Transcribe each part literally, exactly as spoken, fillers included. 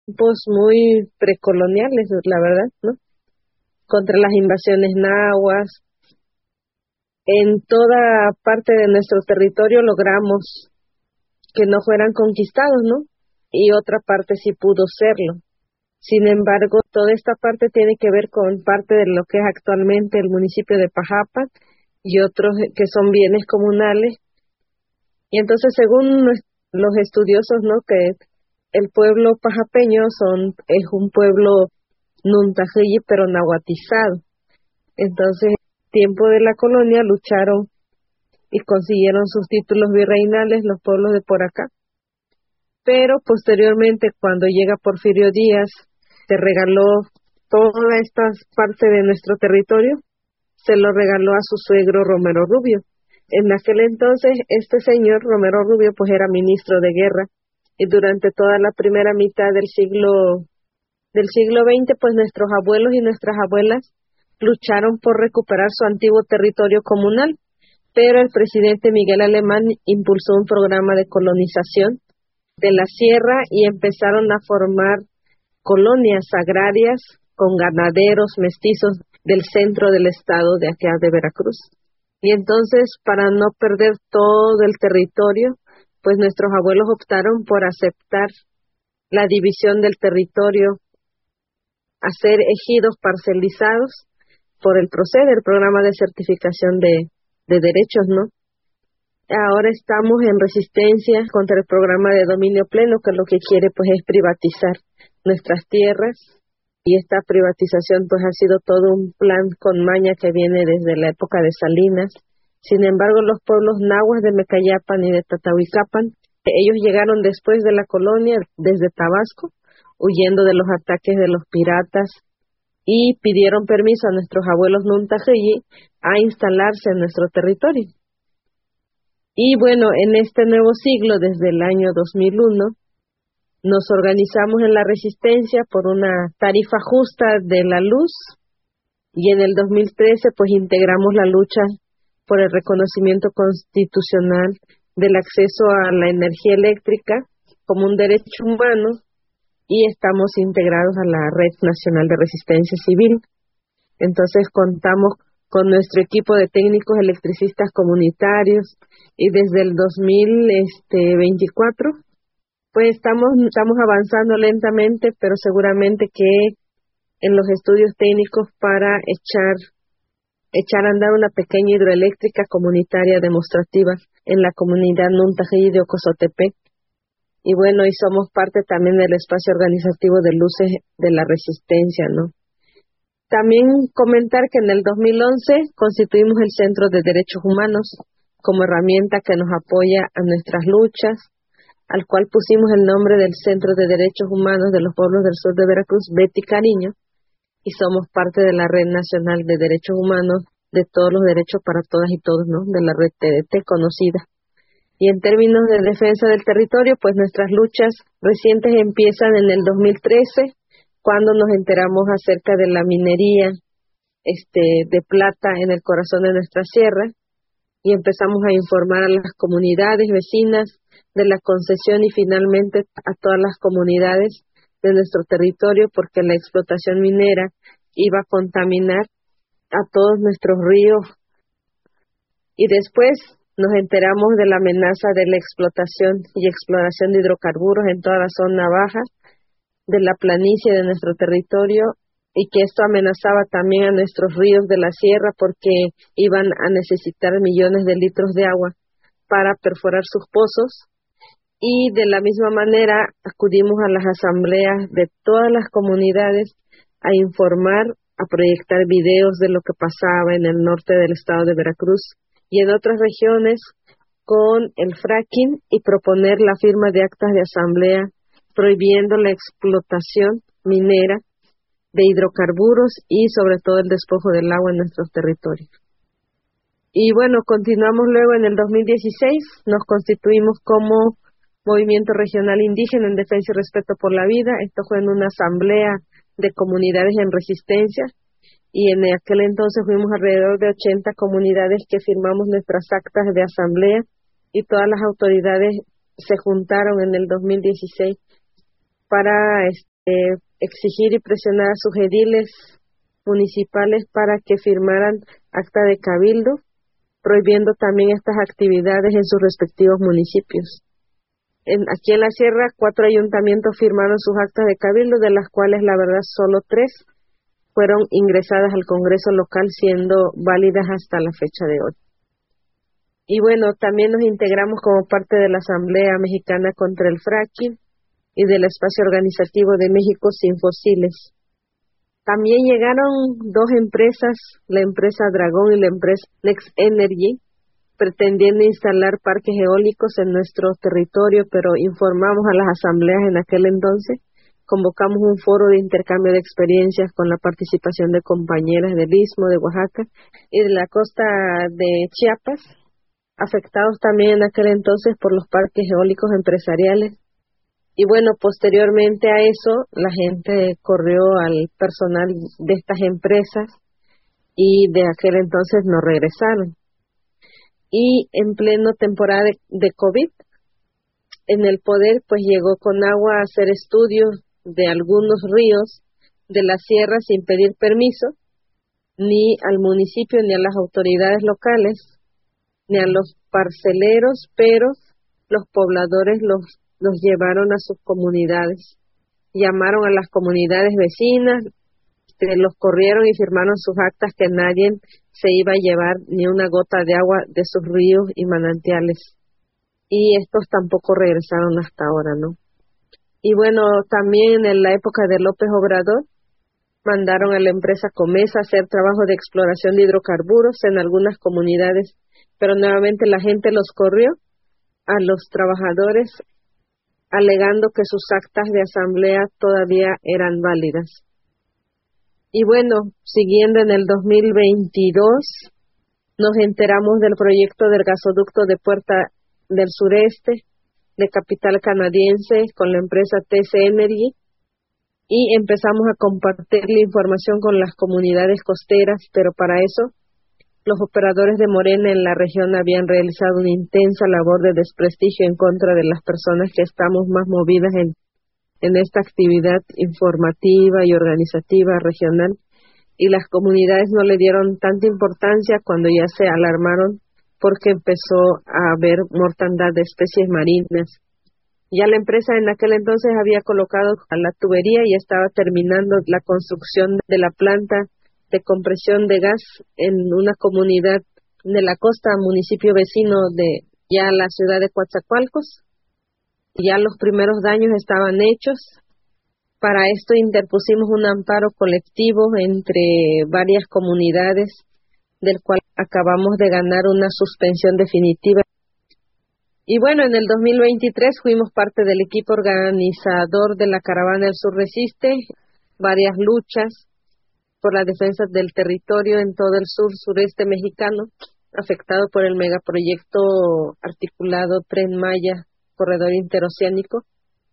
Tiempos muy precoloniales, la verdad, ¿no? Contra las invasiones nahuas. En toda parte de nuestro territorio logramos que no fueran conquistados, ¿no? Y otra parte sí pudo serlo. Sin embargo, toda esta parte tiene que ver con parte de lo que es actualmente el municipio de Pajapa y otros que son bienes comunales. Y entonces, según nues- los estudiosos, ¿no? Que el pueblo pajapeño son, es un pueblo nuntajeyi, pero nahuatizado. Entonces, tiempo de la colonia lucharon y consiguieron sus títulos virreinales los pueblos de por acá. Pero posteriormente, cuando llega Porfirio Díaz, se regaló toda esta parte de nuestro territorio, se lo regaló a su suegro Romero Rubio. En aquel entonces, este señor Romero Rubio, pues era ministro de guerra, y durante toda la primera mitad del siglo del siglo veinte, pues nuestros abuelos y nuestras abuelas lucharon por recuperar su antiguo territorio comunal, pero el presidente Miguel Alemán impulsó un programa de colonización de la sierra y empezaron a formar colonias agrarias con ganaderos mestizos del centro del estado de acá de Veracruz. Y entonces, para no perder todo el territorio, pues nuestros abuelos optaron por aceptar la división del territorio, hacer ejidos parcelizados por el PROCEDE, el programa de certificación de, de derechos, ¿no? Ahora estamos en resistencia contra el programa de dominio pleno, que lo que quiere pues es privatizar nuestras tierras, y esta privatización pues ha sido todo un plan con maña que viene desde la época de Salinas. Sin embargo, los pueblos nahuas de Mecayapan y de Tatahuicapan, ellos llegaron después de la colonia desde Tabasco, huyendo de los ataques de los piratas, y pidieron permiso a nuestros abuelos Nuntajeyi a instalarse en nuestro territorio. Y bueno, en este nuevo siglo, desde el año dos mil uno, nos organizamos en la resistencia por una tarifa justa de la luz, y en el dos mil trece pues integramos la lucha por el reconocimiento constitucional del acceso a la energía eléctrica como un derecho humano, y estamos integrados a la Red Nacional de Resistencia Civil. Entonces contamos con nuestro equipo de técnicos electricistas comunitarios, y desde el dos mil veinticuatro pues estamos, estamos avanzando lentamente, pero seguramente que en los estudios técnicos para echar, echar a andar una pequeña hidroeléctrica comunitaria demostrativa en la comunidad Nuntajeyi de Ocozotepec. Y bueno, y somos parte también del espacio organizativo de Luces de la Resistencia, ¿no? También comentar que en el dos mil once constituimos el Centro de Derechos Humanos como herramienta que nos apoya a nuestras luchas, al cual pusimos el nombre del Centro de Derechos Humanos de los Pueblos del Sur de Veracruz, Betty Cariño, y somos parte de la Red Nacional de Derechos Humanos de todos los derechos para todas y todos, ¿no? De la red T D T conocida. Y en términos de defensa del territorio, pues nuestras luchas recientes empiezan en el dos mil trece, cuando nos enteramos acerca de la minería este, de plata en el corazón de nuestra sierra, y empezamos a informar a las comunidades vecinas de la concesión y finalmente a todas las comunidades de nuestro territorio, porque la explotación minera iba a contaminar a todos nuestros ríos. Y después nos enteramos de la amenaza de la explotación y exploración de hidrocarburos en toda la zona baja de la planicie de nuestro territorio, y que esto amenazaba también a nuestros ríos de la sierra, porque iban a necesitar millones de litros de agua para perforar sus pozos. Y de la misma manera acudimos a las asambleas de todas las comunidades a informar, a proyectar videos de lo que pasaba en el norte del estado de Veracruz y en otras regiones con el fracking, y proponer la firma de actas de asamblea prohibiendo la explotación minera de hidrocarburos y sobre todo el despojo del agua en nuestros territorios. Y bueno, continuamos luego en el dos mil dieciséis, nos constituimos como Movimiento Regional Indígena en Defensa y Respeto por la Vida. Esto fue en una asamblea de comunidades en resistencia, y en aquel entonces fuimos alrededor de ochenta comunidades que firmamos nuestras actas de asamblea, y todas las autoridades se juntaron en el dos mil dieciséis para este, eh, exigir y presionar a sus ediles municipales para que firmaran acta de cabildo, prohibiendo también estas actividades en sus respectivos municipios. En, aquí en la Sierra, cuatro ayuntamientos firmaron sus actas de cabildo, de las cuales la verdad solo tres fueron ingresadas al Congreso local, siendo válidas hasta la fecha de hoy. Y bueno, también nos integramos como parte de la Asamblea Mexicana contra el Fracking y del Espacio Organizativo de México Sin Fósiles. También llegaron dos empresas, la empresa Dragón y la empresa Next Energy, pretendiendo instalar parques eólicos en nuestro territorio, pero informamos a las asambleas en aquel entonces, convocamos un foro de intercambio de experiencias con la participación de compañeras del Istmo de Oaxaca y de la costa de Chiapas, afectados también en aquel entonces por los parques eólicos empresariales. Y bueno, posteriormente a eso, la gente corrió al personal de estas empresas y de aquel entonces no regresaron. Y en pleno temporada de, de COVID, en el poder pues llegó con agua a hacer estudios de algunos ríos de la sierra sin pedir permiso, ni al municipio ni a las autoridades locales, ni a los parceleros, pero los pobladores los, los llevaron a sus comunidades, llamaron a las comunidades vecinas, que los corrieron y firmaron sus actas que nadie se iba a llevar ni una gota de agua de sus ríos y manantiales. Y estos tampoco regresaron hasta ahora, ¿no? Y bueno, también en la época de López Obrador, mandaron a la empresa Comesa a hacer trabajo de exploración de hidrocarburos en algunas comunidades, pero nuevamente la gente los corrió a los trabajadores, alegando que sus actas de asamblea todavía eran válidas. Y bueno, siguiendo en el dos mil veintidós, nos enteramos del proyecto del gasoducto de Puerta del Sureste, de capital canadiense, con la empresa T C Energy, y empezamos a compartir la información con las comunidades costeras, pero para eso los operadores de Morena en la región habían realizado una intensa labor de desprestigio en contra de las personas que estamos más movidas en en esta actividad informativa y organizativa regional, y las comunidades no le dieron tanta importancia cuando ya se alarmaron porque empezó a haber mortandad de especies marinas. Ya la empresa en aquel entonces había colocado a la tubería y estaba terminando la construcción de la planta de compresión de gas en una comunidad de la costa, municipio vecino de ya la ciudad de Coatzacoalcos. Ya los primeros daños estaban hechos. Para esto interpusimos un amparo colectivo entre varias comunidades, del cual acabamos de ganar una suspensión definitiva. Y bueno, en el dos mil veintitrés fuimos parte del equipo organizador de la Caravana del Sur Resiste, varias luchas por la defensa del territorio en todo el sur sureste mexicano, afectado por el megaproyecto articulado Tren Maya, corredor interoceánico.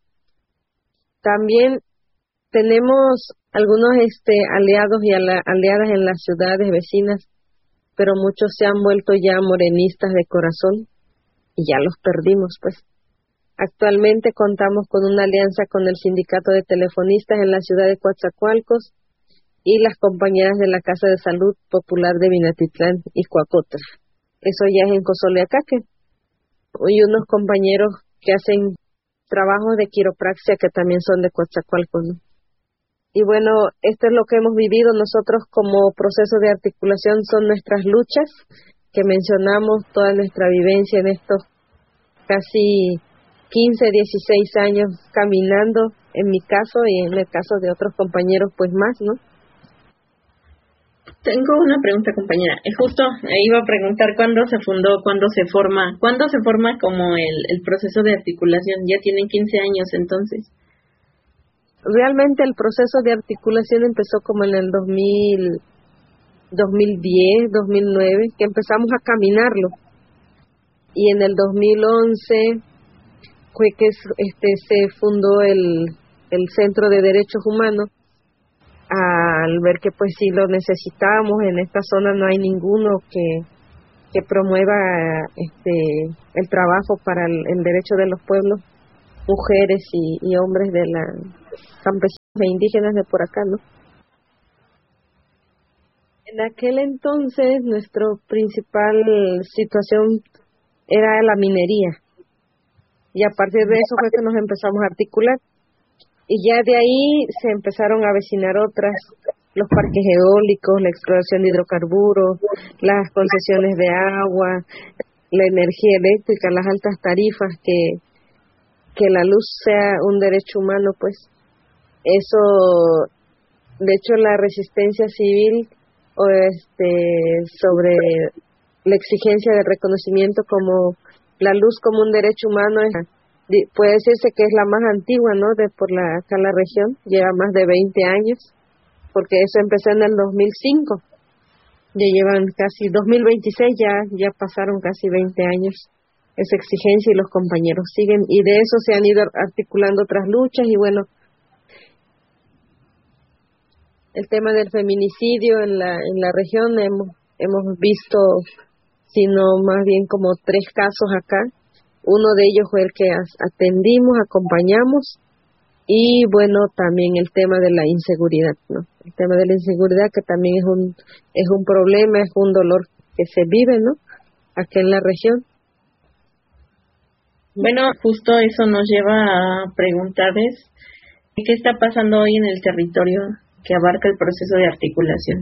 También tenemos algunos este aliados y ala, aliadas en las ciudades vecinas, pero muchos se han vuelto ya morenistas de corazón y ya los perdimos, pues. Actualmente contamos con una alianza con el Sindicato de Telefonistas en la ciudad de Coatzacoalcos y las compañeras de la Casa de Salud Popular de Minatitlán y Coacotla. Eso ya es en Cozoleacaque. Y unos compañeros que hacen trabajos de quiropraxia que también son de Coatzacoalcos, ¿no? Y bueno, esto es lo que hemos vivido nosotros como proceso de articulación, son nuestras luchas que mencionamos, toda nuestra vivencia en estos casi quince, dieciséis años caminando, en mi caso y en el caso de otros compañeros pues más, ¿no? Tengo una pregunta, compañera. Eh, justo iba a preguntar cuándo se fundó, cuándo se forma, cuándo se forma como el, el proceso de articulación. Ya tienen quince años entonces. Realmente el proceso de articulación empezó como en el dos mil, dos mil diez, dos mil nueve, que empezamos a caminarlo. Y en el dos mil once fue que este se fundó el, el Centro de Derechos Humanos, al ver que pues sí lo necesitamos. En esta zona no hay ninguno que que promueva este el trabajo para el, el derecho de los pueblos, mujeres y, y hombres de la campesinos e indígenas de por acá, ¿no? En aquel entonces nuestra principal situación era la minería, y a partir de eso fue que nos empezamos a articular, y ya de ahí se empezaron a avecinar otras, los parques eólicos, la exploración de hidrocarburos, las concesiones de agua, la energía eléctrica, las altas tarifas, que, que la luz sea un derecho humano, pues eso, de hecho la resistencia civil o este sobre la exigencia de reconocimiento como la luz como un derecho humano es, puede decirse que es la más antigua, ¿no? De por la acá la región, lleva más de veinte años, porque eso empezó en el dos mil cinco, ya llevan casi dos mil veintiséis, ya ya pasaron casi veinte años esa exigencia, y los compañeros siguen, y de eso se han ido articulando otras luchas. Y bueno, el tema del feminicidio en la en la región hemos hemos visto, sino más bien como tres casos acá. Uno de ellos fue el que atendimos, acompañamos, y bueno, también el tema de la inseguridad, ¿no? El tema de la inseguridad, que también es un es un problema, es un dolor que se vive, ¿no? Aquí en la región. Bueno, justo eso nos lleva a preguntarles qué está pasando hoy en el territorio que abarca el proceso de articulación.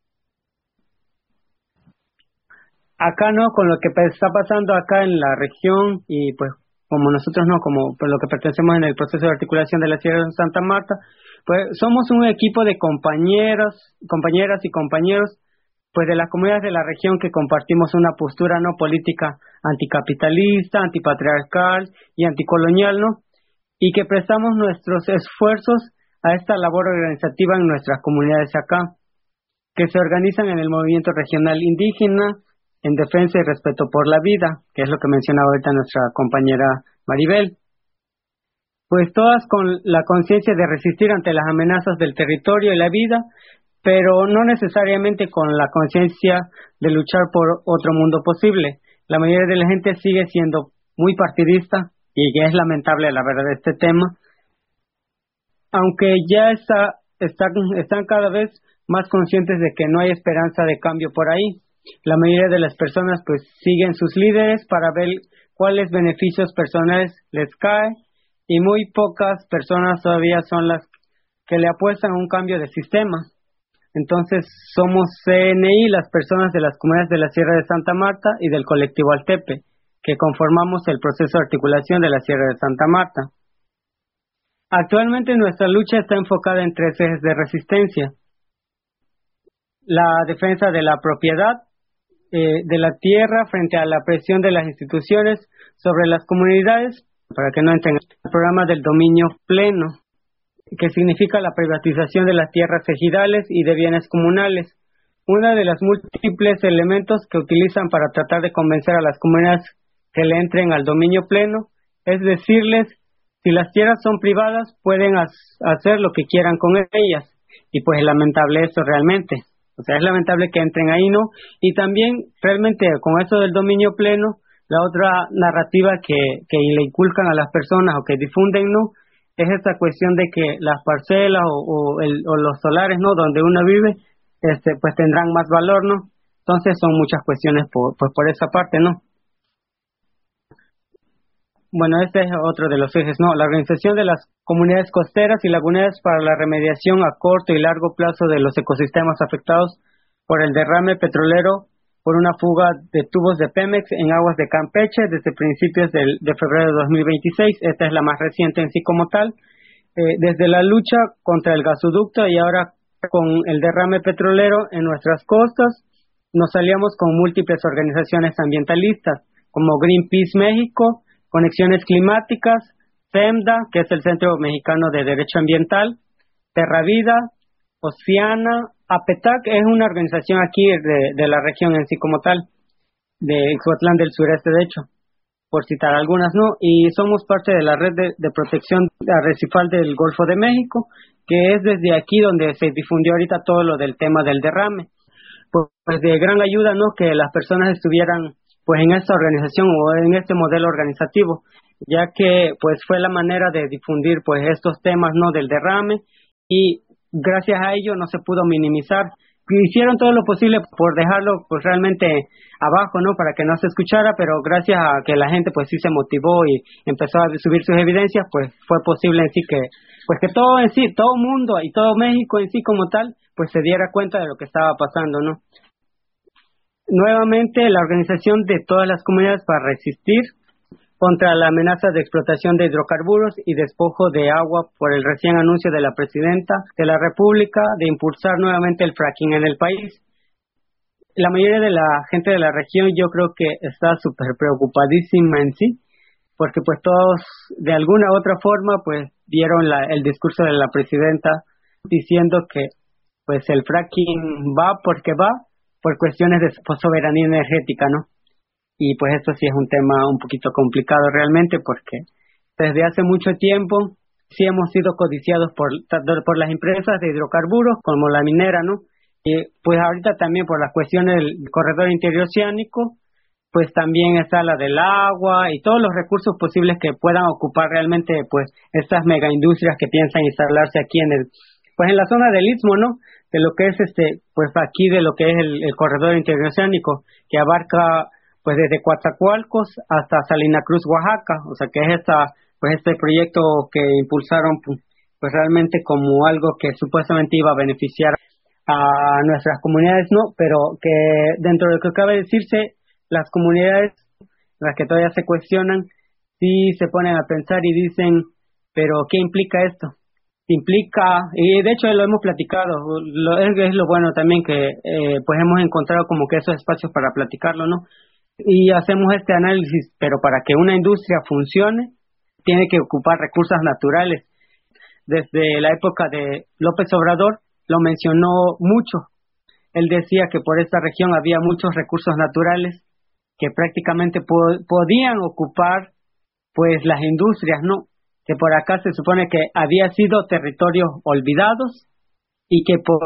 Acá, ¿no? Con lo que está pasando acá en la región, y pues como nosotros, ¿no? Como por lo que pertenecemos en el proceso de articulación de la Sierra de Santa Marta, pues somos un equipo de compañeros, compañeras y compañeros, pues de las comunidades de la región, que compartimos una postura, ¿no? Política anticapitalista, antipatriarcal y anticolonial, ¿no? Y que prestamos nuestros esfuerzos a esta labor organizativa en nuestras comunidades acá, que se organizan en el movimiento regional indígena, en defensa y respeto por la vida, que es lo que mencionaba ahorita nuestra compañera Maribel. Pues todas con la conciencia de resistir ante las amenazas del territorio y la vida, pero no necesariamente con la conciencia de luchar por otro mundo posible. La mayoría de la gente sigue siendo muy partidista, y es lamentable la verdad de este tema, aunque ya está, está, están cada vez más conscientes de que no hay esperanza de cambio por ahí. La mayoría de las personas pues siguen sus líderes para ver cuáles beneficios personales les cae, y muy pocas personas todavía son las que le apuestan a un cambio de sistema. Entonces somos C N I, las personas de las comunidades de la Sierra de Santa Marta y del colectivo Altepe, que conformamos el proceso de articulación de la Sierra de Santa Marta. Actualmente nuestra lucha está enfocada en tres ejes de resistencia: la defensa de la propiedad eh, de la tierra frente a la presión de las instituciones sobre las comunidades, para que no entren en el programa del dominio pleno, que significa la privatización de las tierras ejidales y de bienes comunales, una de las múltiples elementos que utilizan para tratar de convencer a las comunidades que le entren al dominio pleno, es decirles, si las tierras son privadas, pueden ha- hacer lo que quieran con ellas, y pues es lamentable eso realmente. O sea, es lamentable que entren ahí, ¿no? Y también, realmente, con eso del dominio pleno, la otra narrativa que, que le inculcan a las personas o que difunden, ¿no? Es esta cuestión de que las parcelas o, o, el, o los solares, ¿no? Donde uno vive, este, pues tendrán más valor, ¿no? Entonces son muchas cuestiones por, pues por esa parte, ¿no? Bueno, este es otro de los ejes, ¿no? La organización de las comunidades costeras y laguneras para la remediación a corto y largo plazo de los ecosistemas afectados por el derrame petrolero por una fuga de tubos de Pemex en aguas de Campeche desde principios del, de febrero de dos mil veintiséis. Esta es la más reciente en sí como tal. Eh, desde la lucha contra el gasoducto y ahora con el derrame petrolero en nuestras costas, nos aliamos con múltiples organizaciones ambientalistas como Greenpeace México, Conexiones Climáticas, CEMDA, que es el Centro Mexicano de Derecho Ambiental, Terra Vida, Oceana, APETAC, es una organización aquí de, de la región en sí como tal, de Ixhuatlán del Sureste, de hecho, por citar algunas, ¿no? Y somos parte de la red de, de protección arrecifal del Golfo de México, que es desde aquí donde se difundió ahorita todo lo del tema del derrame. Pues, pues de gran ayuda, ¿no? Que las personas estuvieran pues en esta organización o en este modelo organizativo. ya que pues fue la manera de difundir pues estos temas, ¿no?, del derrame, y gracias a ello no se pudo minimizar. Hicieron todo lo posible por dejarlo pues realmente abajo, ¿no?, para que no se escuchara, pero gracias a que la gente pues sí se motivó y empezó a subir sus evidencias, pues fue posible en sí que pues que todo en sí, todo mundo y todo México en sí como tal, pues se diera cuenta de lo que estaba pasando, ¿no? Nuevamente, la organización de todas las comunidades para resistir contra la amenaza de explotación de hidrocarburos y despojo de agua por el recién anuncio de la presidenta de la República de impulsar nuevamente el fracking en el país. La mayoría de la gente de la región yo creo que está súper preocupadísima en sí, porque pues todos de alguna u otra forma pues vieron la, el discurso de la presidenta diciendo que pues el fracking va porque va por cuestiones de soberanía energética, ¿no? Y pues esto sí es un tema un poquito complicado realmente, porque desde hace mucho tiempo sí hemos sido codiciados por, por las empresas de hidrocarburos, como la minera, ¿no? Y pues ahorita también por las cuestiones del corredor interoceánico, pues también está la del agua y todos los recursos posibles que puedan ocupar realmente pues estas megaindustrias que piensan instalarse aquí en el, pues en la zona del Istmo, ¿no? De lo que es este, pues aquí de lo que es el, el corredor interoceánico, que abarca pues desde Coatzacoalcos hasta Salina Cruz, Oaxaca, o sea que es esta, pues este proyecto que impulsaron pues realmente como algo que supuestamente iba a beneficiar a nuestras comunidades, no, pero que dentro de lo que cabe decirse, las comunidades, las que todavía se cuestionan, sí se ponen a pensar y dicen, pero ¿qué implica esto? Implica, y de hecho lo hemos platicado, lo, es, es lo bueno también que eh, pues hemos encontrado como que esos espacios para platicarlo, ¿no? Y hacemos este análisis, pero para que una industria funcione, tiene que ocupar recursos naturales. Desde la época de López Obrador, lo mencionó mucho. Él decía que por esta región había muchos recursos naturales que prácticamente po- podían ocupar pues las industrias, ¿no? Que por acá se supone que había sido territorios olvidados y que por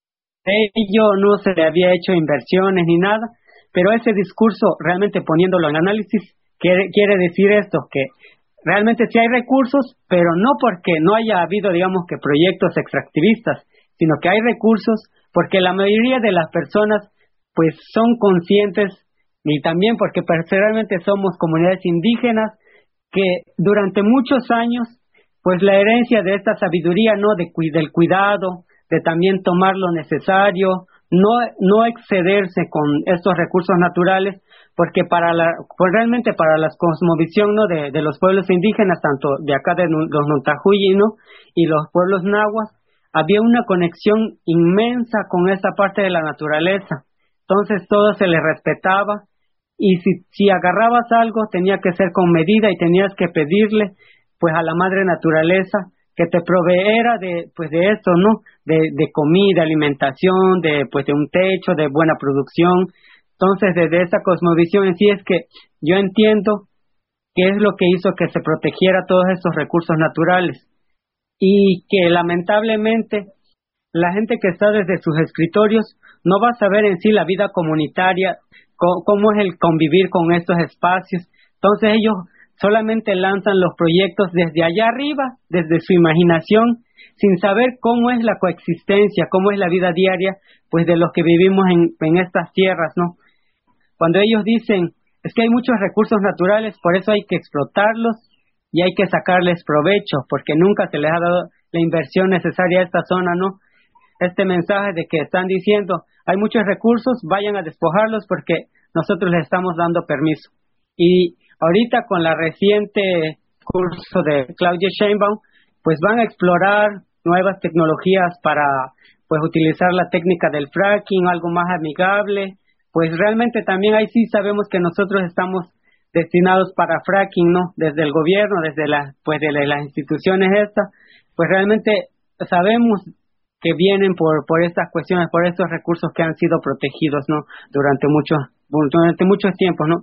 ello no se le había hecho inversiones ni nada. Pero ese discurso, realmente poniéndolo en análisis, quiere, quiere decir esto, que realmente sí hay recursos, pero no porque no haya habido, digamos, que proyectos extractivistas, sino que hay recursos porque la mayoría de las personas, pues, son conscientes, y también porque personalmente somos comunidades indígenas, que durante muchos años, pues, la herencia de esta sabiduría, ¿no?, de, del cuidado, de también tomar lo necesario, no no excederse con estos recursos naturales, porque para la pues realmente para la cosmovisión, ¿no?, de, de los pueblos indígenas, tanto de acá de los Nuntahuyi, ¿no?, y los pueblos nahuas, había una conexión inmensa con esa parte de la naturaleza. Entonces todo se les respetaba, y si si agarrabas algo tenía que ser con medida y tenías que pedirle pues a la madre naturaleza que te proveera de pues de esto, ¿no?, de, de comida, alimentación, de pues de un techo, de buena producción. Entonces, desde esta cosmovisión en sí es que yo entiendo qué es lo que hizo que se protegiera todos estos recursos naturales, y que lamentablemente la gente que está desde sus escritorios no va a saber en sí la vida comunitaria, co- cómo es el convivir con estos espacios. Entonces ellos solamente lanzan los proyectos desde allá arriba, desde su imaginación, sin saber cómo es la coexistencia, cómo es la vida diaria, pues de los que vivimos en, en estas tierras, ¿no? Cuando ellos dicen, es que hay muchos recursos naturales, por eso hay que explotarlos y hay que sacarles provecho, porque nunca se les ha dado la inversión necesaria a esta zona, ¿no? Este mensaje de que están diciendo, hay muchos recursos, vayan a despojarlos porque nosotros les estamos dando permiso. Y ahorita con la reciente curso de Claudia Sheinbaum, pues van a explorar nuevas tecnologías para pues utilizar la técnica del fracking, algo más amigable. Pues realmente también ahí sí sabemos que nosotros estamos destinados para fracking, ¿no? Desde el gobierno, desde las pues de las instituciones estas, pues realmente sabemos que vienen por por estas cuestiones, por estos recursos que han sido protegidos, ¿no?, durante muchos durante muchos tiempos, ¿no?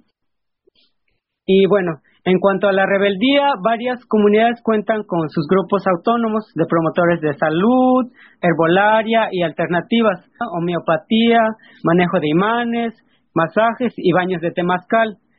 Y bueno, en cuanto a la rebeldía, varias comunidades cuentan con sus grupos autónomos de promotores de salud, herbolaria y alternativas, homeopatía, manejo de imanes, masajes y baños de temazcal.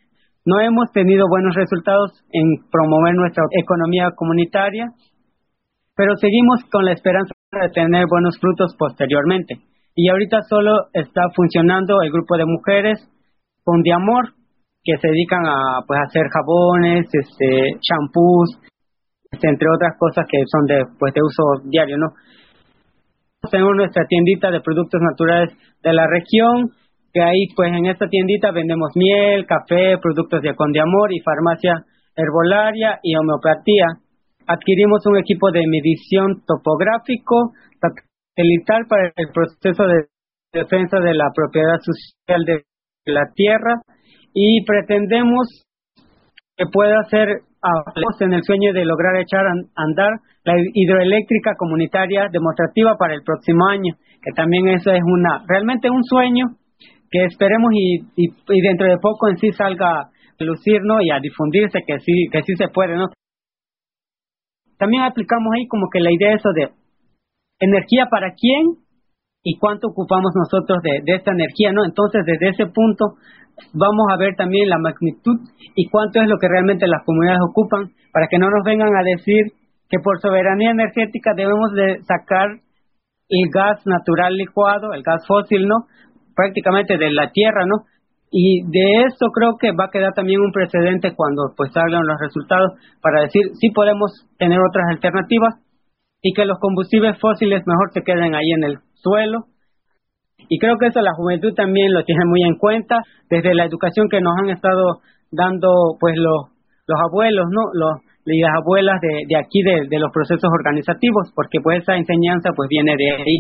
No hemos tenido buenos resultados en promover nuestra economía comunitaria, pero seguimos con la esperanza de tener buenos frutos posteriormente. Y ahorita solo está funcionando el grupo de mujeres con de amor, que se dedican a pues hacer jabones, este, champús, este, entre otras cosas que son de pues de uso diario, ¿no? Tenemos nuestra tiendita de productos naturales de la región, que ahí pues en esta tiendita vendemos miel, café, productos de Con de Amor y farmacia herbolaria y homeopatía. Adquirimos un equipo de medición topográfico satelital para el proceso de defensa de la propiedad social de la tierra y pretendemos que pueda ser en el sueño de lograr echar a andar la hidroeléctrica comunitaria demostrativa para el próximo año, que también eso es una realmente un sueño que esperemos y, y, y dentro de poco en sí salga a lucir, ¿no? Y a difundirse que sí que sí se puede, ¿no? También aplicamos ahí como que la idea eso de energía para quién y cuánto ocupamos nosotros de, de esta energía, ¿no? Entonces desde ese punto vamos a ver también la magnitud y cuánto es lo que realmente las comunidades ocupan, para que no nos vengan a decir que por soberanía energética debemos de sacar el gas natural licuado, el gas fósil, ¿no? Prácticamente de la tierra, ¿no? Y de esto creo que va a quedar también un precedente cuando pues salgan los resultados para decir sí podemos tener otras alternativas y que los combustibles fósiles mejor se queden ahí en el suelo. Y creo que eso la juventud también lo tiene muy en cuenta, desde la educación que nos han estado dando pues los los abuelos, ¿no? Los y las abuelas de, de aquí, de, de los procesos organizativos, porque pues esa enseñanza pues viene de ahí.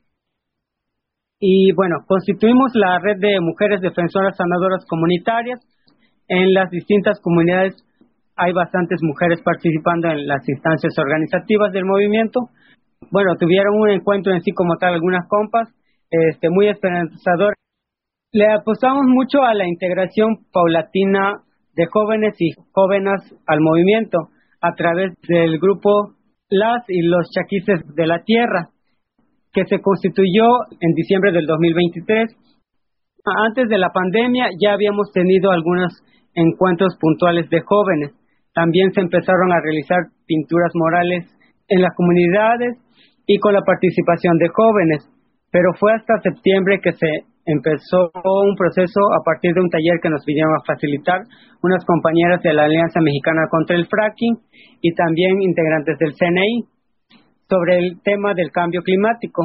Y bueno, constituimos la red de mujeres defensoras sanadoras comunitarias. En las distintas comunidades hay bastantes mujeres participando en las instancias organizativas del movimiento. Bueno, tuvieron un encuentro en sí como tal, algunas compas, este muy esperanzador. Le apostamos mucho a la integración paulatina de jóvenes y jóvenes al movimiento a través del grupo Las y los Chaquices de la Tierra, que se constituyó en diciembre del dos mil veintitrés. Antes de la pandemia ya habíamos tenido algunos encuentros puntuales de jóvenes. También se empezaron a realizar pinturas murales en las comunidades y con la participación de jóvenes, pero fue hasta septiembre que se empezó un proceso a partir de un taller que nos vinieron a facilitar unas compañeras de la Alianza Mexicana contra el Fracking y también integrantes del C N I sobre el tema del cambio climático.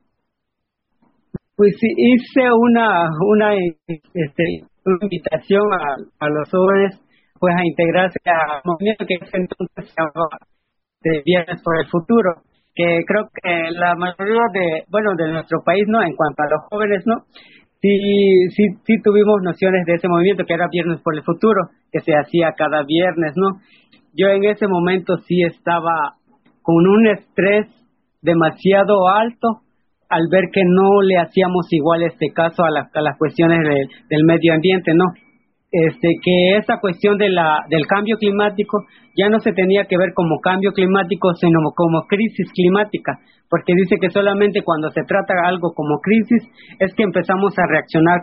Pues hice una una este una invitación a, a los jóvenes pues a integrarse a un movimiento que entonces se llamaba de Viernes por el Futuro, que creo que la mayoría de, bueno, de nuestro país, ¿no? En cuanto a los jóvenes, ¿no? Sí, sí, sí tuvimos nociones de ese movimiento que era Viernes por el Futuro, que se hacía cada viernes, ¿no? Yo en ese momento sí estaba con un estrés demasiado alto al ver que no le hacíamos igual este caso a, la, a las cuestiones de, del medio ambiente, ¿no? Este, que esa cuestión de la del cambio climático ya no se tenía que ver como cambio climático, sino como crisis climática, porque dice que solamente cuando se trata algo como crisis es que empezamos a reaccionar.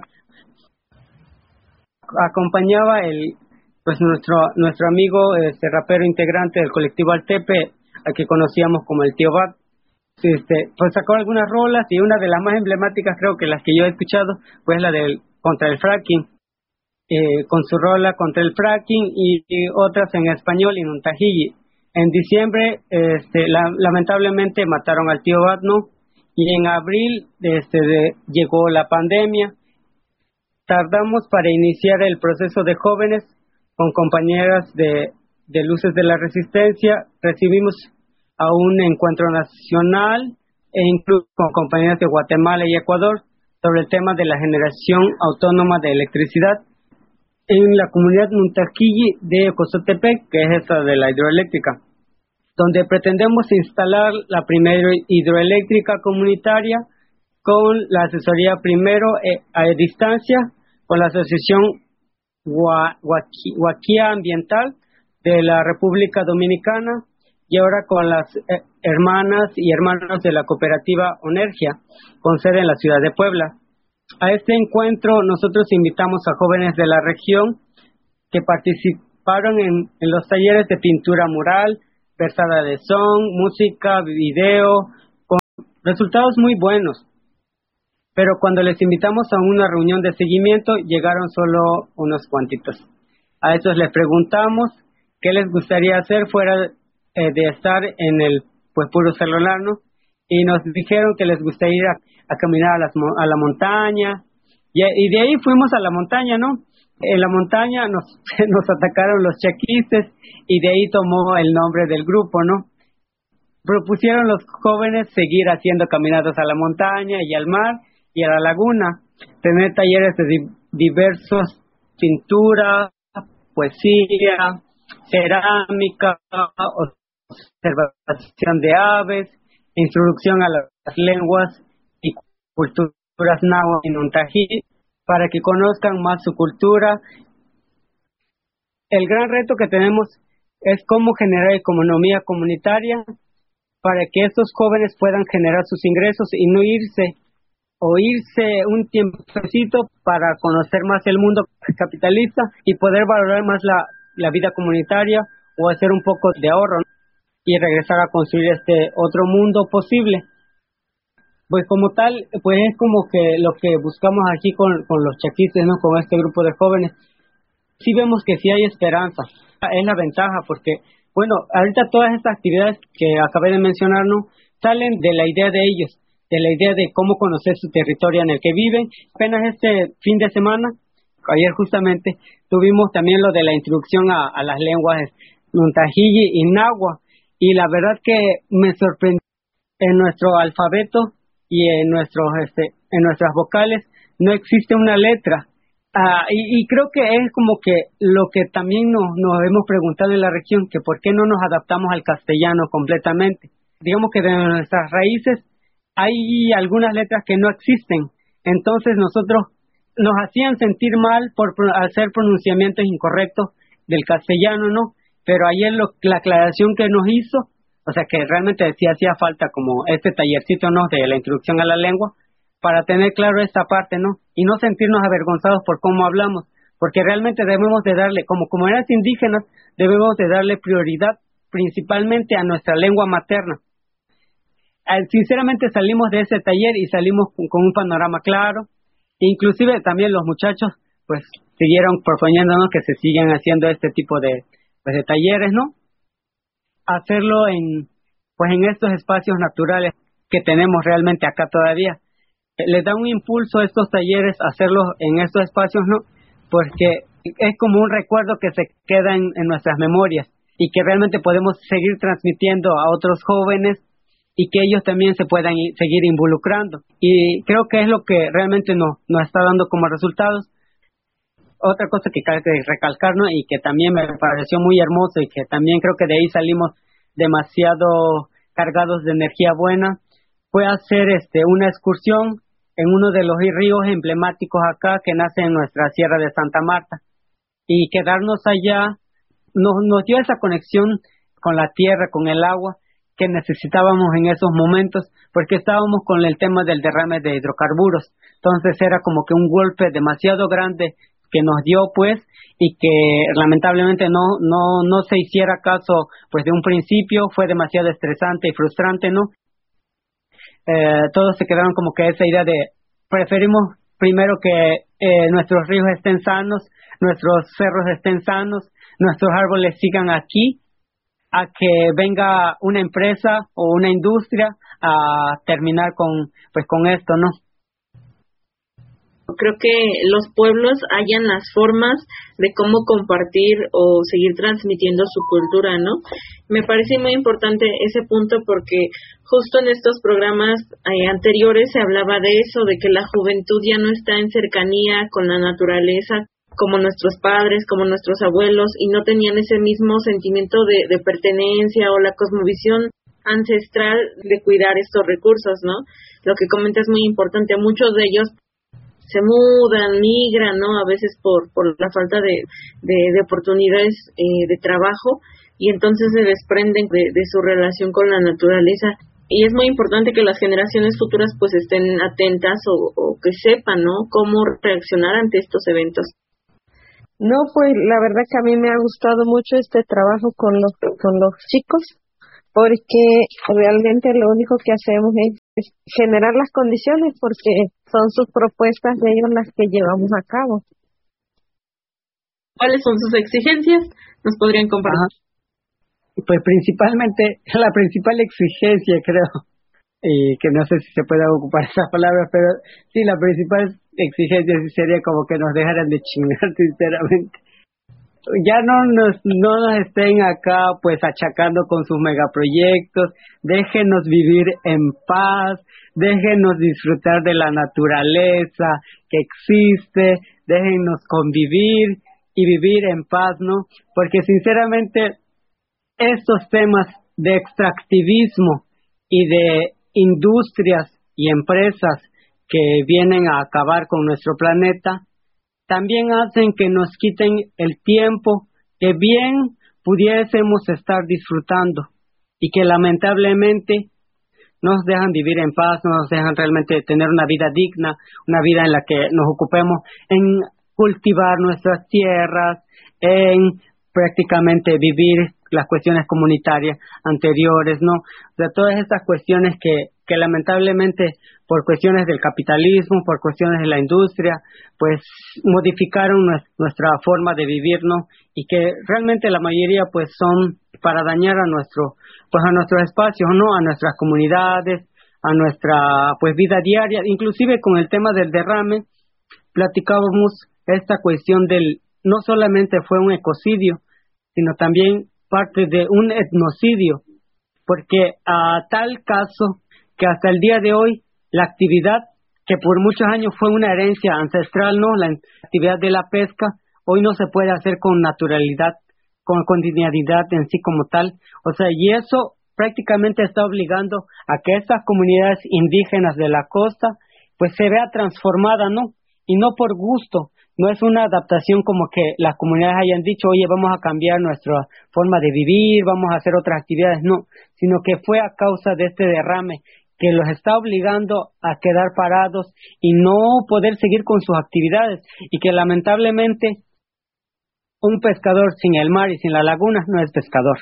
Acompañaba el pues nuestro nuestro amigo este rapero integrante del colectivo Altepe, al que conocíamos como el Tío Bat. Este, pues sacó algunas rolas y una de las más emblemáticas, creo que las que yo he escuchado, pues la del contra el fracking. Eh, con su rola contra el fracking y, y otras en español y Nuntajilli. En diciembre, este, la, lamentablemente mataron al tío Batno y en abril este, de, llegó la pandemia. Tardamos para iniciar el proceso de jóvenes con compañeras de, de Luces de la Resistencia. Recibimos a un encuentro nacional e incluso con compañeras de Guatemala y Ecuador sobre el tema de la generación autónoma de electricidad en la comunidad Nuntajilli de Cozotepec, que es esta de la hidroeléctrica, donde pretendemos instalar la primera hidroeléctrica comunitaria con la asesoría primero eh, a distancia con la Asociación Huaquía Ambiental de la República Dominicana y ahora con las eh, hermanas y hermanos de la cooperativa Onergia, con sede en la ciudad de Puebla. A este encuentro nosotros invitamos a jóvenes de la región que participaron en, en los talleres de pintura mural, versada de son, música, video, con resultados muy buenos. Pero cuando les invitamos a una reunión de seguimiento, llegaron solo unos cuantitos. A estos les preguntamos qué les gustaría hacer fuera eh, de estar en el pues puro celular, ¿no? Y nos dijeron que les gustaría ir a, a caminar a, las, a la montaña, y, y de ahí fuimos a la montaña, ¿no? En la montaña nos, nos atacaron los chaquistes, y de ahí tomó el nombre del grupo, ¿no? Propusieron los jóvenes seguir haciendo caminatas a la montaña y al mar y a la laguna, tener talleres de di- diversos, pintura, poesía, cerámica, observación de aves, introducción a las lenguas y culturas náhuatl y nuntají, para que conozcan más su cultura. El gran reto que tenemos es cómo generar economía comunitaria para que estos jóvenes puedan generar sus ingresos y no irse o irse un tiempecito para conocer más el mundo capitalista y poder valorar más la, la vida comunitaria o hacer un poco de ahorro, ¿no? Y regresar a construir este otro mundo posible. Pues como tal, pues es como que lo que buscamos aquí con, con los chaquistes, ¿no? Con este grupo de jóvenes. Sí vemos que sí hay esperanza. Es la ventaja porque, bueno, ahorita todas estas actividades que acabé de mencionar, ¿no? Salen de la idea de ellos, de la idea de cómo conocer su territorio en el que viven. Apenas este fin de semana, ayer justamente, tuvimos también lo de la introducción a, a las lenguas nuntají y náhuatl, y la verdad que me sorprendió en nuestro alfabeto y en nuestros este en nuestras vocales no existe una letra. Ah, y, y creo que es como que lo que también nos, nos hemos preguntado en la región, que por qué no nos adaptamos al castellano completamente. Digamos que de nuestras raíces hay algunas letras que no existen, entonces nosotros nos hacían sentir mal por hacer pronunciamientos incorrectos del castellano, ¿no? Pero ayer lo, la aclaración que nos hizo, o sea que realmente sí hacía falta como este tallercito, ¿no? De la introducción a la lengua, para tener claro esta parte, ¿no? Y no sentirnos avergonzados por cómo hablamos, porque realmente debemos de darle, como comunidades indígenas, debemos de darle prioridad principalmente a nuestra lengua materna. Sinceramente salimos de ese taller y salimos con, con un panorama claro, inclusive también los muchachos pues siguieron proponiéndonos que se sigan haciendo este tipo de, pues, de talleres, ¿no? Hacerlo en pues en estos espacios naturales que tenemos realmente acá todavía. Les da un impulso a estos talleres hacerlos en estos espacios, ¿no? Porque es como un recuerdo que se queda en, en nuestras memorias y que realmente podemos seguir transmitiendo a otros jóvenes y que ellos también se puedan i- seguir involucrando. Y creo que es lo que realmente nos, nos está dando como resultados. Otra cosa que hay que recalcar, ¿no? Y que también me pareció muy hermoso y que también creo que de ahí salimos demasiado cargados de energía buena, fue hacer este una excursión en uno de los ríos emblemáticos acá que nace en nuestra Sierra de Santa Marta, y quedarnos allá nos, nos dio esa conexión con la tierra, con el agua que necesitábamos en esos momentos, porque estábamos con el tema del derrame de hidrocarburos. Entonces era como que un golpe demasiado grande que nos dio, pues, y que lamentablemente no no no se hiciera caso pues de un principio. Fue demasiado estresante y frustrante, ¿no? Eh, todos se quedaron como que esa idea de preferimos primero que eh, nuestros ríos estén sanos, nuestros cerros estén sanos, nuestros árboles sigan aquí, a que venga una empresa o una industria a terminar con pues con esto, ¿no? Creo que los pueblos hallan las formas de cómo compartir o seguir transmitiendo su cultura, ¿no? Me parece muy importante ese punto porque justo en estos programas eh, anteriores se hablaba de eso, de que la juventud ya no está en cercanía con la naturaleza como nuestros padres, como nuestros abuelos, y no tenían ese mismo sentimiento de, de pertenencia o la cosmovisión ancestral de cuidar estos recursos, ¿no? Lo que comenta es muy importante. Muchos de ellos se mudan, migran, ¿no? A veces por por la falta de, de, de oportunidades eh, de trabajo, y entonces se desprenden de, de su relación con la naturaleza. Y es muy importante que las generaciones futuras pues estén atentas o, o que sepan, ¿no? Cómo reaccionar ante estos eventos. No, pues la verdad que a mí me ha gustado mucho este trabajo con los, con los chicos, porque realmente lo único que hacemos es, es generar las condiciones, porque son sus propuestas de ellos las que llevamos a cabo. ¿Cuáles son sus exigencias? ¿Nos podrían compartir? Ajá. Pues principalmente, la principal exigencia, creo, y que no sé si se puede ocupar esa palabra, pero sí, la principal exigencia sí sería como que nos dejaran de chingar, sinceramente. Ya no nos, no nos estén acá pues achacando con sus megaproyectos, déjenos vivir en paz, déjenos disfrutar de la naturaleza que existe, déjenos convivir y vivir en paz, ¿no? Porque sinceramente estos temas de extractivismo y de industrias y empresas que vienen a acabar con nuestro planeta también hacen que nos quiten el tiempo que bien pudiésemos estar disfrutando y que lamentablemente no nos dejan vivir en paz, no nos dejan realmente tener una vida digna, una vida en la que nos ocupemos en cultivar nuestras tierras, en prácticamente vivir las cuestiones comunitarias anteriores, ¿no? O sea, todas estas cuestiones que, que lamentablemente por cuestiones del capitalismo, por cuestiones de la industria, pues modificaron nuestra forma de vivir, ¿no? Y que realmente la mayoría pues son para dañar a nuestro, pues a nuestros espacios, ¿no? A nuestras comunidades, a nuestra pues vida diaria, inclusive con el tema del derrame, platicábamos esta cuestión del, no solamente fue un ecocidio, sino también parte de un etnocidio, porque a tal caso que hasta el día de hoy la actividad que por muchos años fue una herencia ancestral, ¿no? La actividad de la pesca, hoy no se puede hacer con naturalidad, con continuidad en sí como tal. O sea, y eso prácticamente está obligando a que estas comunidades indígenas de la costa pues se vea transformada, ¿no? Y no por gusto, no es una adaptación como que las comunidades hayan dicho, oye, vamos a cambiar nuestra forma de vivir, vamos a hacer otras actividades, no, sino que fue a causa de este derrame que los está obligando a quedar parados y no poder seguir con sus actividades, y que lamentablemente un pescador sin el mar y sin la laguna no es pescador.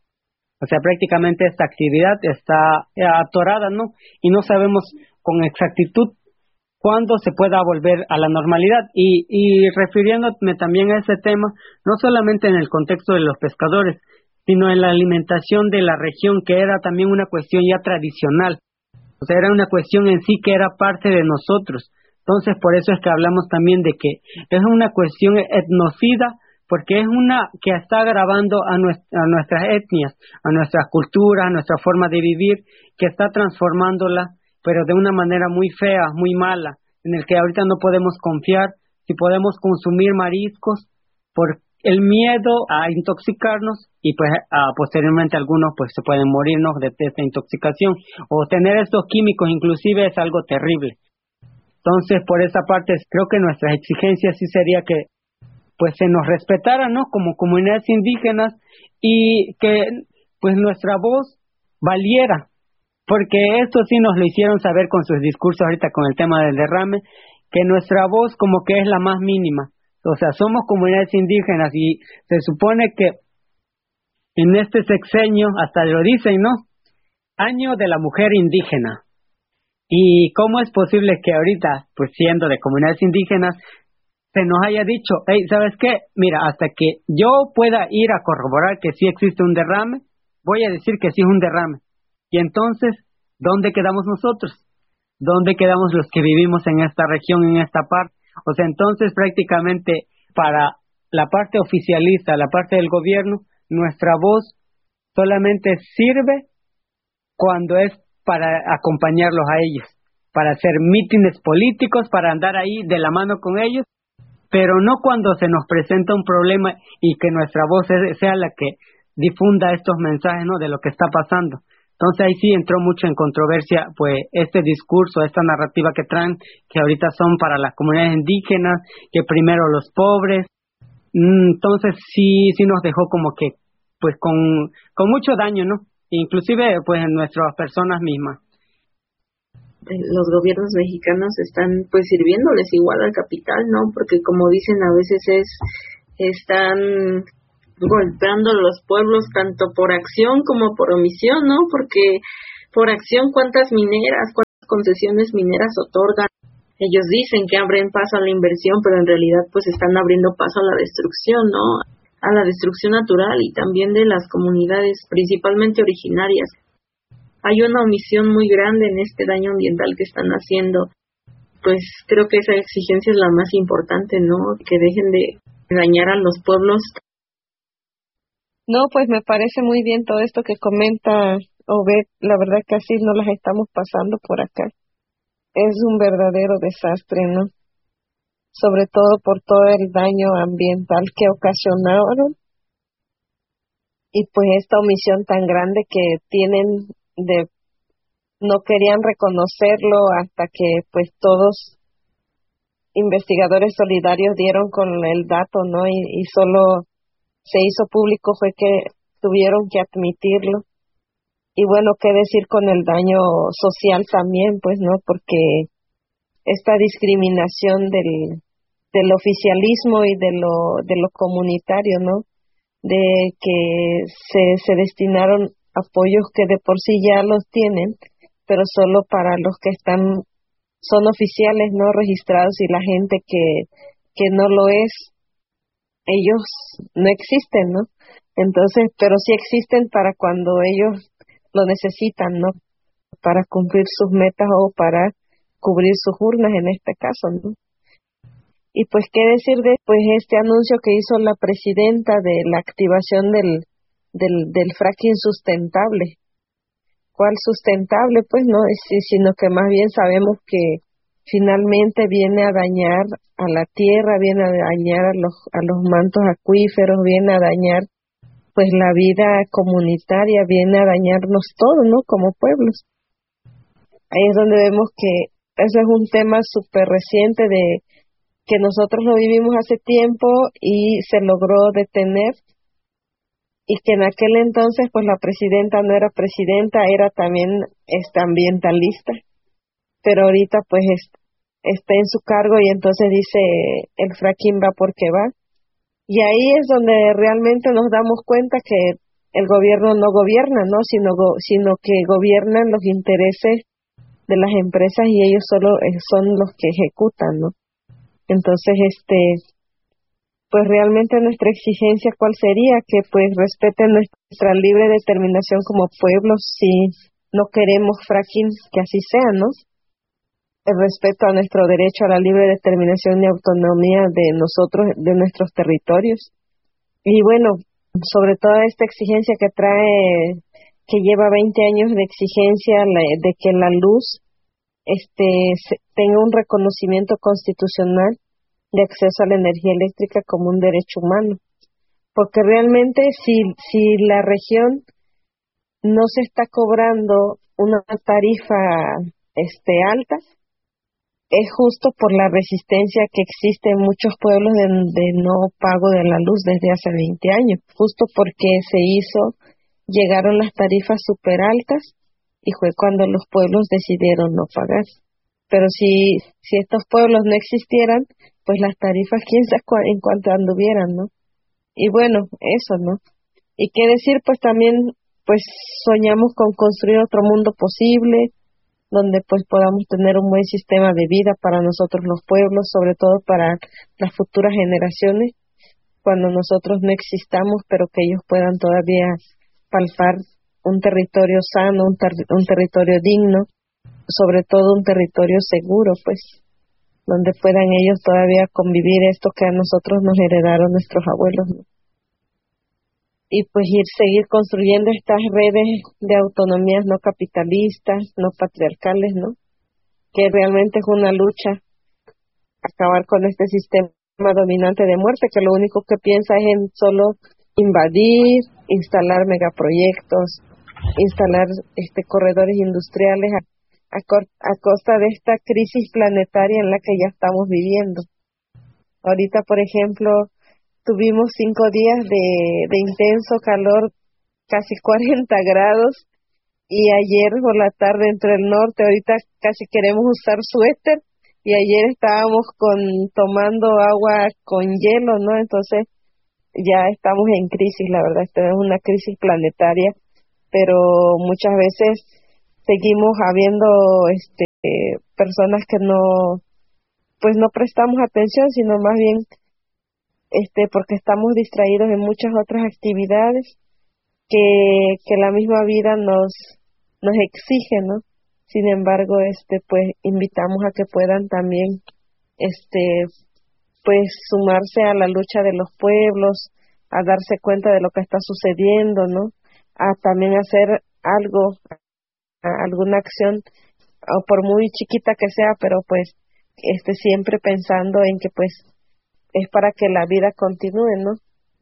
O sea, prácticamente esta actividad está atorada, ¿no? Y no sabemos con exactitud cuándo se pueda volver a la normalidad. Y, y refiriéndome también a ese tema, no solamente en el contexto de los pescadores, sino en la alimentación de la región, que era también una cuestión ya tradicional. O sea, era una cuestión en sí que era parte de nosotros. Entonces, por eso es que hablamos también de que es una cuestión etnocida, porque es una que está agravando a, nuestra, a nuestras etnias, a nuestras culturas, a nuestra forma de vivir, que está transformándola, pero de una manera muy fea, muy mala, en el que ahorita no podemos confiar si podemos consumir mariscos por el miedo a intoxicarnos, y pues a, posteriormente algunos pues se pueden morirnos de, de esta intoxicación, o tener estos químicos inclusive es algo terrible. Entonces, por esa parte, creo que nuestras exigencias sí sería que pues se nos respetara, ¿no? Como comunidades indígenas, y que pues nuestra voz valiera, porque esto sí nos lo hicieron saber con sus discursos ahorita con el tema del derrame, que nuestra voz como que es la más mínima. O sea, somos comunidades indígenas y se supone que en este sexenio, hasta lo dicen, ¿no? Año de la mujer indígena. ¿Y cómo es posible que ahorita, pues siendo de comunidades indígenas, se nos haya dicho, hey, ¿sabes qué? Mira, hasta que yo pueda ir a corroborar que sí existe un derrame, voy a decir que sí es un derrame. Y entonces, ¿dónde quedamos nosotros? ¿Dónde quedamos los que vivimos en esta región, en esta parte? O sea, entonces prácticamente para la parte oficialista, la parte del gobierno, nuestra voz solamente sirve cuando es para acompañarlos a ellos, para hacer mítines políticos, para andar ahí de la mano con ellos, pero no cuando se nos presenta un problema y que nuestra voz sea la que difunda estos mensajes, ¿no? De lo que está pasando. Entonces ahí sí entró mucho en controversia pues este discurso, esta narrativa que traen, que ahorita son para las comunidades indígenas, que primero los pobres. Entonces sí sí nos dejó como que pues con con mucho daño, ¿no? Inclusive pues en nuestras personas mismas. Los gobiernos mexicanos están pues sirviéndoles igual al capital, ¿no? Porque como dicen, a veces es están golpeando los pueblos tanto por acción como por omisión, ¿no? Porque por acción, ¿cuántas mineras, cuántas concesiones mineras otorgan? Ellos dicen que abren paso a la inversión, pero en realidad pues están abriendo paso a la destrucción, ¿no? A la destrucción natural y también de las comunidades, principalmente originarias. Hay una omisión muy grande en este daño ambiental que están haciendo. Pues creo que esa exigencia es la más importante, ¿no? Que dejen de dañar a los pueblos. No, pues me parece muy bien todo esto que comenta Obed. La verdad que así no las estamos pasando por acá. Es un verdadero desastre, ¿no? Sobre todo por todo el daño ambiental que ocasionaron y pues esta omisión tan grande que tienen de no querían reconocerlo hasta que pues todos investigadores solidarios dieron con el dato, ¿no? Y, y solo se hizo público fue que tuvieron que admitirlo. Y bueno, qué decir con el daño social también, pues, ¿no? Porque esta discriminación del, del oficialismo y de lo, de lo comunitario, ¿no? De que se, se destinaron apoyos que de por sí ya los tienen, pero solo para los que están, son oficiales, ¿no? Registrados, y la gente que, que no lo es, ellos no existen, ¿no? Entonces, pero sí existen para cuando ellos lo necesitan, ¿no? Para cumplir sus metas o para cubrir sus urnas en este caso, ¿no? Y pues qué decir de pues este anuncio que hizo la presidenta de la activación del del, del fracking sustentable. ¿Cuál sustentable? Pues no es, sino que más bien sabemos que finalmente viene a dañar a la tierra, viene a dañar a los a los mantos acuíferos, viene a dañar pues la vida comunitaria, viene a dañarnos todo, ¿no? Como pueblos. Ahí es donde vemos que eso es un tema súper reciente de que nosotros lo vivimos hace tiempo y se logró detener, y que en aquel entonces pues la presidenta no era presidenta, era también este ambientalista, pero ahorita pues es, está en su cargo y entonces dice el fracking va porque va. Y ahí es donde realmente nos damos cuenta que el gobierno no gobierna, ¿no? Sino, go, sino que gobiernan los intereses de las empresas y ellos solo eh, son los que ejecutan, ¿no? Entonces, este, pues realmente nuestra exigencia, ¿cuál sería? Que pues respeten nuestra libre determinación como pueblos. Si no queremos fracking, que así sea, ¿no? El respeto a nuestro derecho a la libre determinación y autonomía de nosotros, de nuestros territorios. Y bueno, sobre toda esta exigencia que trae, que lleva veinte años de exigencia de que la luz este tenga un reconocimiento constitucional de acceso a la energía eléctrica como un derecho humano. Porque realmente si, si la región no se está cobrando una tarifa este alta, es justo por la resistencia que existe en muchos pueblos de, de no pago de la luz desde hace veinte años, justo porque se hizo, llegaron las tarifas súper altas y fue cuando los pueblos decidieron no pagar. Pero si, si estos pueblos no existieran, pues las tarifas quién sabe cu- en cuanto anduvieran, ¿no? Y bueno, eso, ¿no? Y qué decir, pues también, pues soñamos con construir otro mundo posible, donde pues podamos tener un buen sistema de vida para nosotros los pueblos, sobre todo para las futuras generaciones, cuando nosotros no existamos, pero que ellos puedan todavía palpar un territorio sano, un, ter- un territorio digno, sobre todo un territorio seguro, pues, donde puedan ellos todavía convivir esto que a nosotros nos heredaron nuestros abuelos, ¿no? Y pues ir seguir construyendo estas redes de autonomías no capitalistas, no patriarcales, ¿no? Que realmente es una lucha, acabar con este sistema dominante de muerte, que lo único que piensa es en solo invadir, instalar megaproyectos, instalar este corredores industriales a, a, cor- a costa de esta crisis planetaria en la que ya estamos viviendo. Ahorita, por ejemplo, tuvimos cinco días de, de intenso calor, casi cuarenta grados, y ayer por la tarde entró el norte, ahorita casi queremos usar suéter, y ayer estábamos con tomando agua con hielo, ¿no? Entonces, ya estamos en crisis, la verdad, esta es una crisis planetaria, pero muchas veces seguimos habiendo este personas que no, pues no prestamos atención, sino más bien este porque estamos distraídos en muchas otras actividades que, que la misma vida nos, nos exige, ¿no? Sin embargo, este, pues invitamos a que puedan también, este, pues sumarse a la lucha de los pueblos, a darse cuenta de lo que está sucediendo, ¿no? A también hacer algo, a- alguna acción, o por muy chiquita que sea, pero pues, este, siempre pensando en que pues es para que la vida continúe, ¿no?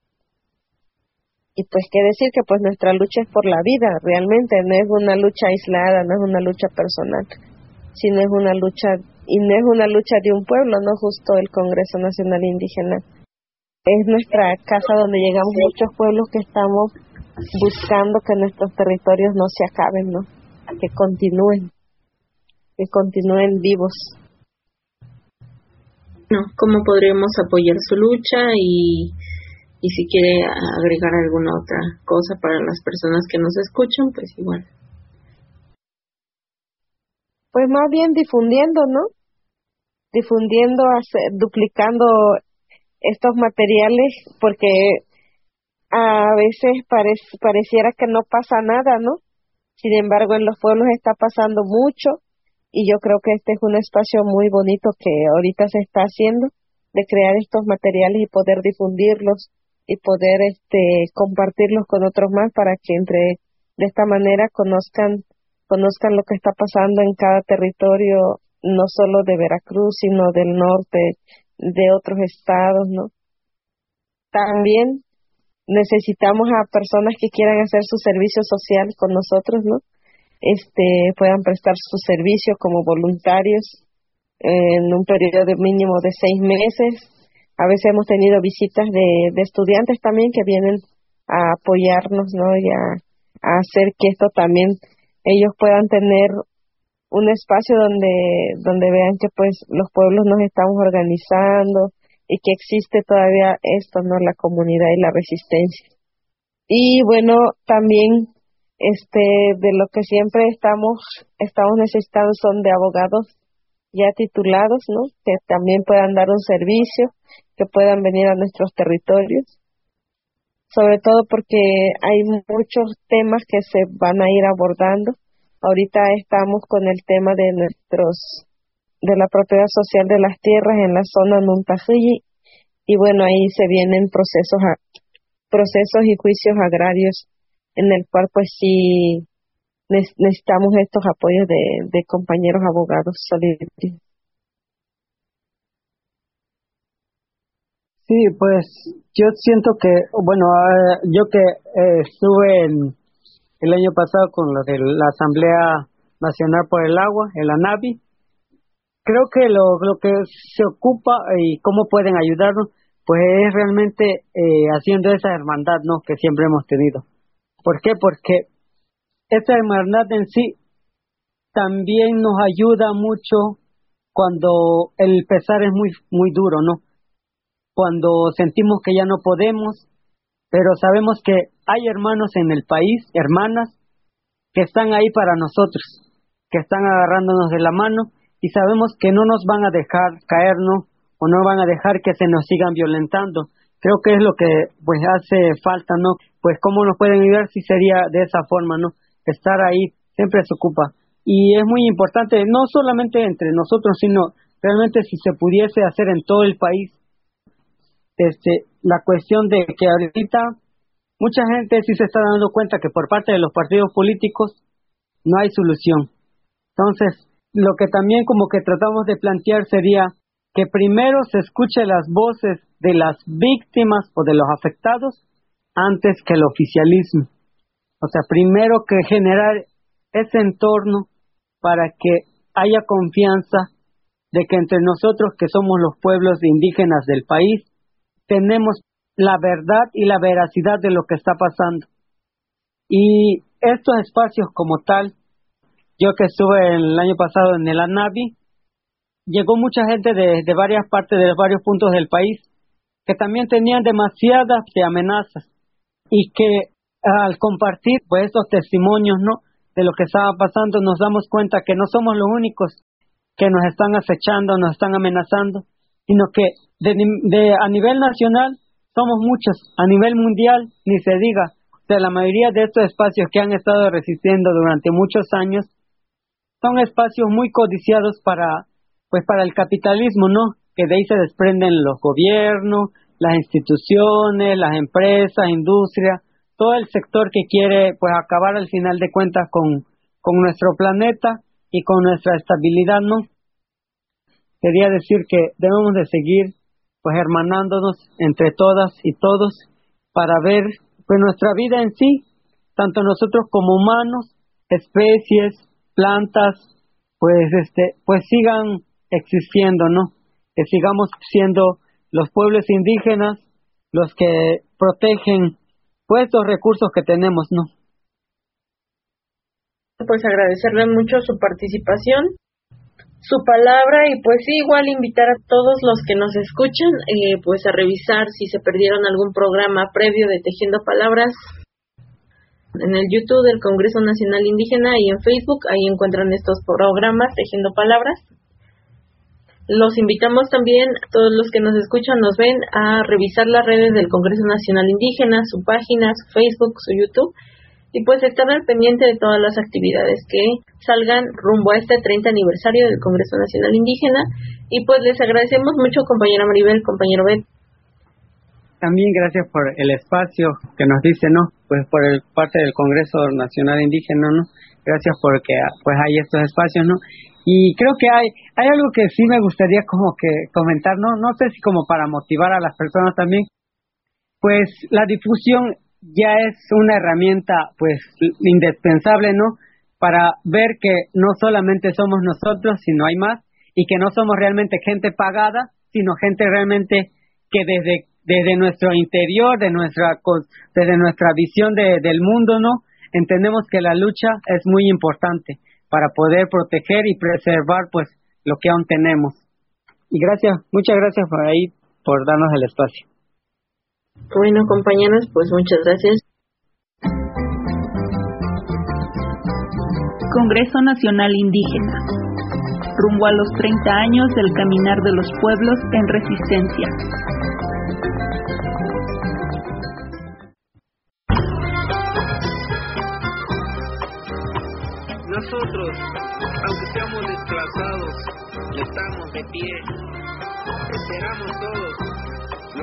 Y pues qué decir que pues nuestra lucha es por la vida, realmente no es una lucha aislada, no es una lucha personal, sino es una lucha, y no es una lucha de un pueblo, no justo el Congreso Nacional Indígena. Es nuestra casa donde llegamos muchos pueblos que estamos buscando que nuestros territorios no se acaben, ¿no? Que continúen, que continúen vivos. No, ¿cómo podríamos apoyar su lucha? Y, y si quiere agregar alguna otra cosa para las personas que nos escuchan, pues igual. Pues más bien difundiendo, ¿no? Difundiendo, hace- duplicando estos materiales, porque a veces parec- pareciera que no pasa nada, ¿no? Sin embargo, en los pueblos está pasando mucho y yo creo que este es un espacio muy bonito que ahorita se está haciendo de crear estos materiales y poder difundirlos y poder este compartirlos con otros más para que entre de esta manera conozcan conozcan lo que está pasando en cada territorio, no solo de Veracruz, sino del norte, de otros estados, ¿no? También necesitamos a personas que quieran hacer su servicio social con nosotros, ¿no? Este, puedan prestar su servicio como voluntarios en un periodo de mínimo de seis meses. A veces hemos tenido visitas de, de estudiantes también que vienen a apoyarnos, ¿no? Y a, a hacer que esto también ellos puedan tener un espacio donde, donde vean que pues los pueblos nos estamos organizando y que existe todavía esto, ¿no? La comunidad y la resistencia. Y bueno, también este de lo que siempre estamos estamos necesitando son de abogados ya titulados, ¿no? Que también puedan dar un servicio, que puedan venir a nuestros territorios, sobre todo porque hay muchos temas que se van a ir abordando. Ahorita estamos con el tema de nuestros de la propiedad social de las tierras en la zona Nuntajiyi y bueno, ahí se vienen procesos a- procesos y juicios agrarios en el cual pues sí ne- necesitamos estos apoyos de, de compañeros abogados solidarios. Sí, pues yo siento que, bueno, ah, yo que eh, estuve en, el año pasado con lo de la Asamblea Nacional por el Agua, el ANABI, creo que lo, lo que se ocupa y cómo pueden ayudarnos, pues es realmente eh, haciendo esa hermandad, ¿no? Que siempre hemos tenido. ¿Por qué? Porque esa hermandad en sí también nos ayuda mucho cuando el pesar es muy, muy duro, ¿no? Cuando sentimos que ya no podemos, pero sabemos que hay hermanos en el país, hermanas, que están ahí para nosotros, que están agarrándonos de la mano y sabemos que no nos van a dejar caernos o no van a dejar que se nos sigan violentando. Creo que es lo que pues hace falta, ¿no? Pues cómo nos pueden ayudar si sería de esa forma, ¿no? Estar ahí siempre se ocupa. Y es muy importante, no solamente entre nosotros, sino realmente si se pudiese hacer en todo el país, este, la cuestión de que ahorita mucha gente sí se está dando cuenta que por parte de los partidos políticos no hay solución. Entonces, lo que también como que tratamos de plantear sería que primero se escuche las voces de las víctimas o de los afectados antes que el oficialismo. O sea, primero que generar ese entorno para que haya confianza de que entre nosotros que somos los pueblos indígenas del país tenemos la verdad y la veracidad de lo que está pasando. Y estos espacios como tal, yo que estuve el año pasado en el ANABI, llegó mucha gente de, de varias partes, de varios puntos del país, que también tenían demasiadas amenazas y que al compartir pues estos testimonios, ¿no?, de lo que estaba pasando, nos damos cuenta que no somos los únicos que nos están acechando, nos están amenazando, sino que de, de a nivel nacional somos muchos, a nivel mundial ni se diga. O sea, la mayoría de estos espacios que han estado resistiendo durante muchos años son espacios muy codiciados para pues para el capitalismo, ¿no?, que de ahí se desprenden los gobiernos, las instituciones, las empresas, industria, todo el sector que quiere pues acabar al final de cuentas con, con nuestro planeta y con nuestra estabilidad, ¿no? Quería decir que debemos de seguir pues hermanándonos entre todas y todos para ver pues nuestra vida en sí, tanto nosotros como humanos, especies, plantas, pues este pues sigan existiendo, ¿no? Que sigamos siendo los pueblos indígenas los que protegen pues los recursos que tenemos, ¿no? Pues agradecerle mucho su participación, su palabra, y pues sí, igual invitar a todos los que nos escuchan eh, pues a revisar si se perdieron algún programa previo de Tejiendo Palabras en el YouTube del Congreso Nacional Indígena y en Facebook. Ahí encuentran estos programas Tejiendo Palabras. Los invitamos también, todos los que nos escuchan, nos ven, a revisar las redes del Congreso Nacional Indígena, su página, su Facebook, su YouTube, y pues estar al pendiente de todas las actividades que salgan rumbo a este treinta aniversario del Congreso Nacional Indígena. Y pues les agradecemos mucho, compañera Maribel, compañero Ben. También gracias por el espacio que nos dice, ¿no? Pues por el parte del Congreso Nacional Indígena, ¿no? Gracias porque pues hay estos espacios, ¿no? Y creo que hay hay algo que sí me gustaría como que comentar, no no sé si como para motivar a las personas también. Pues la difusión ya es una herramienta pues indispensable, ¿no?, para ver que no solamente somos nosotros, sino hay más, y que no somos realmente gente pagada, sino gente realmente que desde desde nuestro interior, de nuestra desde nuestra visión de, del mundo, ¿no?, entendemos que la lucha es muy importante para poder proteger y preservar pues lo que aún tenemos. Y gracias, muchas gracias por ahí, por darnos el espacio. Bueno, compañeros, pues muchas gracias. Congreso Nacional Indígena, rumbo a los treinta años del caminar de los pueblos en resistencia. Nosotros, aunque seamos desplazados, estamos de pie. Esperamos todos